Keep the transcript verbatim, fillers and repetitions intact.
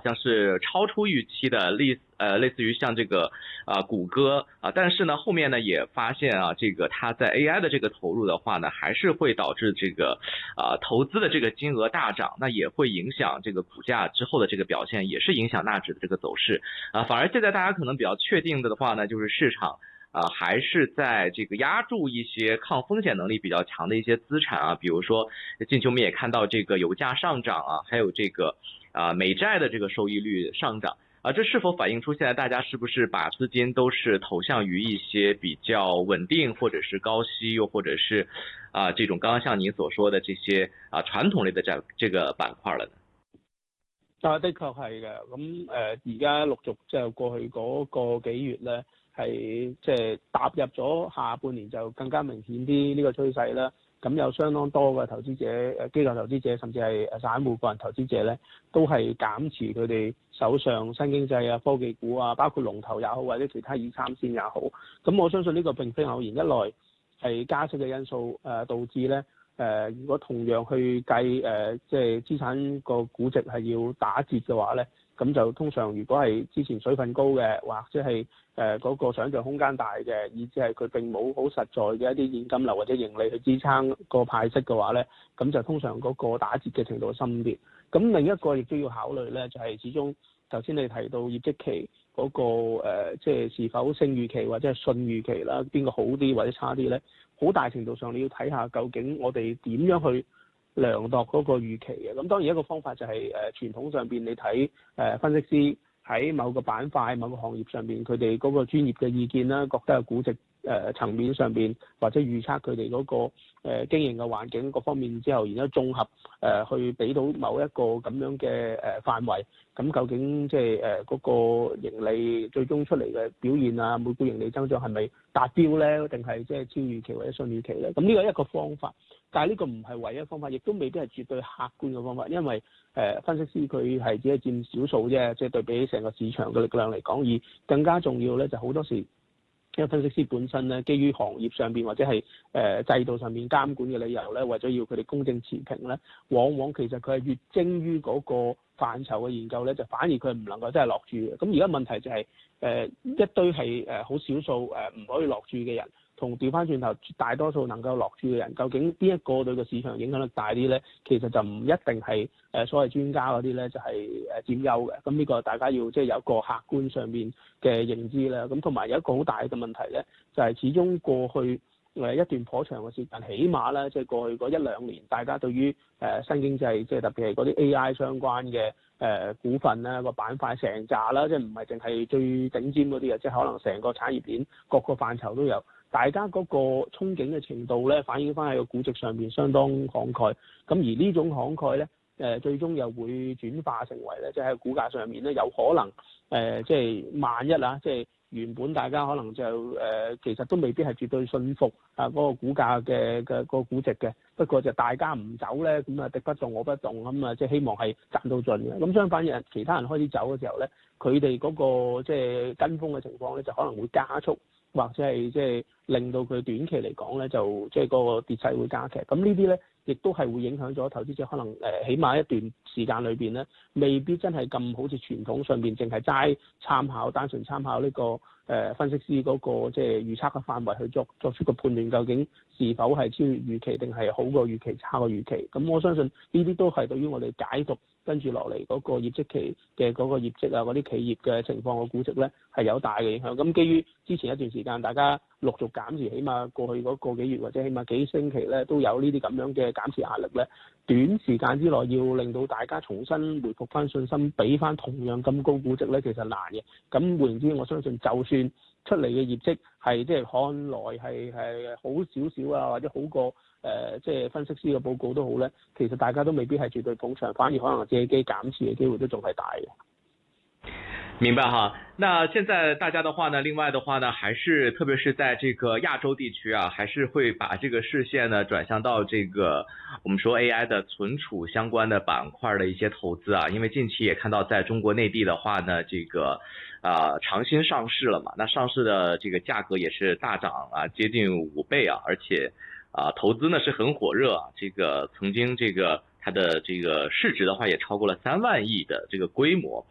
像是超出预期的，类呃类似于像这个啊、呃、谷歌啊，但是呢后面呢也发现啊，这个它在 A I 的这个投入的话呢，还是会导致这个啊、呃、投资的这个金额大涨，那也会影响这个股价之后的这个表现，也是影响纳指的这个走势啊。反而现在大家可能比较确定的的话呢，就是市场。啊，还是在这个压住一些抗风险能力比较强的一些资产啊，比如说近期我们也看到这个油价上涨啊，还有这个啊美债的这个收益率上涨啊，这是否反映出现在大家是不是把资金都是投向于一些比较穩定或者是高息，又或者是啊這種剛剛像您所說的這些啊傳統類的這這個板塊了呢？ 啊，的確係嘅，咁誒而家陸續就過去嗰個幾月咧。係即係踏入咗下半年就更加明顯啲呢個趨勢啦。咁有相當多嘅投資者、誒機構投資者，甚至係散戶個人投資者咧，都係減持佢哋手上新經濟啊、科技股啊，包括龍頭也好，或者其他二三線也好。咁我相信呢個並非偶然，一來係加息嘅因素誒、呃、導致咧誒、呃，如果同樣去計誒即係資產個估值係要打折嘅話咧。咁就通常如果係之前水分高嘅，或者係誒嗰個想像空間大嘅，以至係佢並冇好實在嘅一啲現金流或者盈利去支撐個派息嘅話咧，咁就通常嗰個打折嘅程度深啲。咁另一個亦都要考慮咧，就係、是、始終頭先你提到業績期嗰、那個誒，即、呃、係、就是、是否勝預期或者係遜預期啦，邊個好啲或者差啲咧？好大程度上你要睇下究竟我哋點樣去量度嗰個預期嘅。咁當然一個方法就係、是、誒、呃、傳統上邊你睇誒、呃、分析師喺某個板塊某個行業上邊佢哋嗰個專業嘅意見啦，覺得係估值誒、呃、層面上邊或者預測佢哋嗰個誒、呃、經營嘅環境各方面之後，然之後綜合誒、呃、去俾到某一個咁樣嘅誒、呃、範圍，咁究竟即係誒嗰個盈利最終出嚟嘅表現啊，每股盈利增長係咪達標咧，定係即係超預期或者遜預期咧？咁呢個係一個方法。但係呢個唔係唯一方法，亦都未必係絕對客觀嘅方法，因為誒、呃、分析師佢係只係佔少數啫，即係對比起成個市場嘅力量嚟講，而更加重要咧就好多時，因為分析師本身咧，基於行業上邊或者係誒、呃、制度上面監管嘅理由咧，為咗要佢哋公正持平咧，往往其實佢係越精於嗰個範疇嘅研究咧，就反而佢唔能夠真係落注嘅。咁而家問題就係、是、誒、呃、一堆係誒好少數誒唔可以落注嘅人。同調翻轉頭，大多數能夠落注嘅人，究竟邊一個對個市場影響力大啲咧？其實就唔一定係誒所謂專家嗰啲咧，就係誒佔優嘅。咁呢個大家要即係有一個客觀上面嘅認知啦。咁同埋有一個好大嘅問題咧，就係、是、始終過去誒一段頗長嘅時間，起碼咧即係過去嗰一兩年，大家對於誒新經濟，即係特別係嗰啲 A I 相關嘅誒股份咧個板塊成扎啦，即係唔係淨係最頂尖嗰啲啊，即係可能成個產業鏈各個範疇都有。大家嗰個憧憬嘅程度咧，反映翻喺個估值上面相當慷慨。咁而呢種慷慨咧，誒、呃、最終又會轉化成為咧，即係喺股價上面咧，有可能誒、呃，即係萬一啊，即係原本大家可能就誒、呃，其實都未必係絕對信服啊嗰個股價嘅嘅個估值嘅。不過就大家唔走咧，咁啊敵不動我不動，咁啊即係希望係賺到盡嘅。咁相反人其他人開始走嘅時候咧，佢哋嗰個即係跟風嘅情況咧，就可能會加速。或者係即係令到佢短期嚟講咧，就即係嗰個跌勢會加劇。咁呢啲咧，亦都係會影響咗投資者可能誒、呃，起碼一段時間裏邊咧，未必真係咁好似傳統上邊淨係齋參考，單純參考呢、這個誒、呃、分析師嗰、那個即係預測嘅範圍去作作出個判斷，究竟是否係超越預期定係好過預期、差過預期。咁我相信呢啲都係對於我哋解讀跟住落嚟嗰個業績期嘅嗰個業績啊，嗰啲企業嘅情況嘅估值咧係有大嘅影響。咁基於之前一段時間大家陸續減持，起碼過去嗰個幾月或者起碼幾星期咧都有呢啲咁樣嘅減持壓力咧，短時間之內要令到大家重新回復翻信心，俾翻同樣咁高估值咧，其實難嘅。咁換言之，我相信就算出嚟嘅業績係即係看來係係好少少啊，或者好過。誒、呃，即係分析師嘅報告都好咧，其實大家都未必係絕對捧場，反而可能借機減持嘅機會都仲係大嘅。 明白哈，那現在大家的話呢，另外的話呢，還是特別是在這個亞洲地區啊，還是會把這個視線呢轉向到這個我們說 A I 的存儲相關的板塊的一些投資啊，因為近期也看到在中國內地的話呢，這個啊長興上市了嘛，那上市的這個價格也是大漲啊，接近五倍啊，而且。啊，投資呢是很火熱啊，這個曾經這個它的這個市值的話也超過了三萬億的這個規模